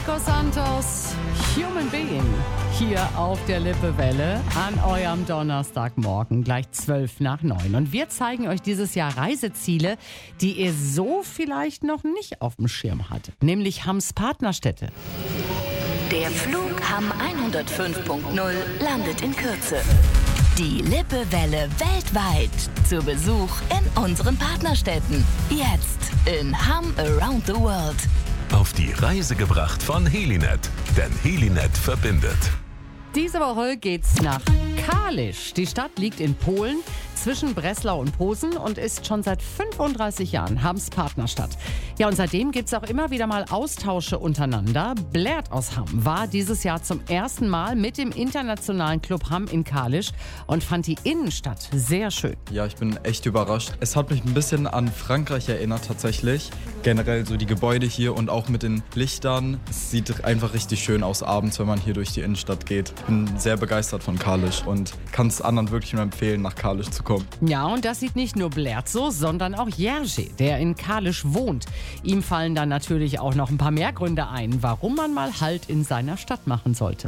Nico Santos, Human Being, hier auf der Lippewelle an eurem Donnerstagmorgen, gleich 8:55. Und wir zeigen euch dieses Jahr Reiseziele, die ihr so vielleicht noch nicht auf dem Schirm hattet, nämlich Hamms Partnerstädte. Der Flug Hamm 105.0 landet in Kürze. Die Lippewelle weltweit zu Besuch in unseren Partnerstädten. Jetzt in Hamm Around the World. Auf die Reise gebracht von Helinet, denn Helinet verbindet. Diese Woche geht's nach Kalisz. Die Stadt liegt in Polen zwischen Breslau und Posen und ist schon seit 35 Jahren Hamms Partnerstadt. Ja, und seitdem gibt's auch immer wieder mal Austausche untereinander. Blair aus Hamm war dieses Jahr zum ersten Mal mit dem internationalen Club Hamm in Kalisz und fand die Innenstadt sehr schön. Ja, ich bin echt überrascht. Es hat mich ein bisschen an Frankreich erinnert tatsächlich. Generell so die Gebäude hier und auch mit den Lichtern. Es sieht einfach richtig schön aus abends, wenn man hier durch die Innenstadt geht. Ich bin sehr begeistert von Kalisz und kann es anderen wirklich nur empfehlen, nach Kalisz zu kommen. Ja, und das sieht nicht nur Blair so, sondern auch Jerzy, der in Kalisz wohnt. Ihm fallen dann natürlich auch noch ein paar mehr Gründe ein, warum man mal Halt in seiner Stadt machen sollte.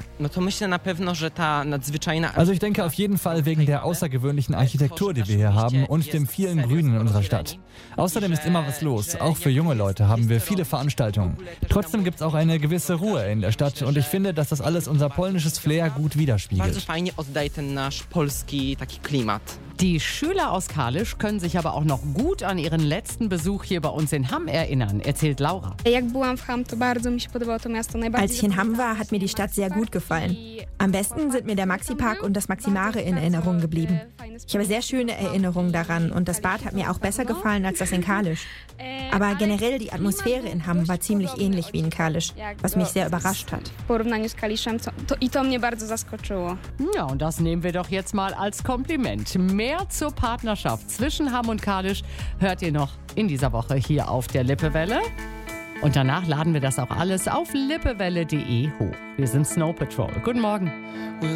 Also ich denke auf jeden Fall wegen der außergewöhnlichen Architektur, die wir hier haben und dem vielen Grünen in unserer Stadt. Außerdem ist immer was los. Auch für junge Leute haben wir viele Veranstaltungen. Trotzdem gibt es auch eine gewisse Ruhe in der Stadt und ich finde, dass das alles unser polnisches Flair gut widerspiegelt. Die Schüler aus Kalisz können sich aber auch noch gut an ihren letzten Besuch hier bei uns in Hamm erinnern, erzählt Laura. Als ich in Hamm war, hat mir die Stadt sehr gut gefallen. Am besten sind mir der Maxi-Park und das Maximare in Erinnerung geblieben. Ich habe sehr schöne Erinnerungen daran und das Bad hat mir auch besser gefallen als das in Kalisz. Aber generell die Atmosphäre in Hamm war ziemlich ähnlich wie in Kalisz, was mich sehr überrascht hat. Ja, und das nehmen wir doch jetzt mal als Kompliment. Mehr zur Partnerschaft zwischen Hamm und Kalisz hört ihr noch in dieser Woche hier auf der Lippewelle. Und danach laden wir das auch alles auf lippewelle.de hoch. Wir sind Snow Patrol. Guten Morgen.